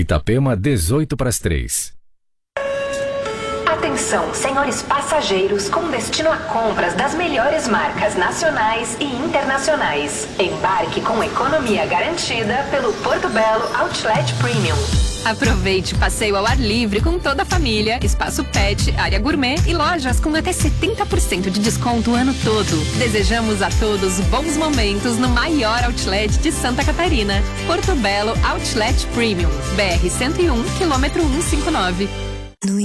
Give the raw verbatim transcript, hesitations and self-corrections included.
Itapema, dezoito para as três. Atenção, senhores passageiros com destino a compras das melhores marcas nacionais e internacionais. Embarque com economia garantida pelo Porto Belo Outlet Premium. Aproveite passeio ao ar livre com toda a família, espaço pet, área gourmet e lojas com até setenta por cento de desconto o ano todo. Desejamos a todos bons momentos no maior outlet de Santa Catarina. Porto Belo Outlet Premium, B R cento e um, quilômetro cento e cinquenta e nove.